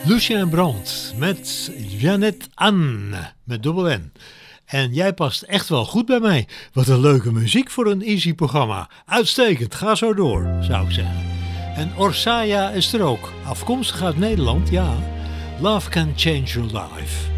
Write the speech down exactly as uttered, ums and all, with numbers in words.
Lucien Brandt met Jeannette Anne met dubbel N. En jij past echt wel goed bij mij. Wat een leuke muziek voor een easy programma. Uitstekend, ga zo door, zou ik zeggen. En Orsaya is er ook, afkomstig uit Nederland, ja. Love Can Change Your Life.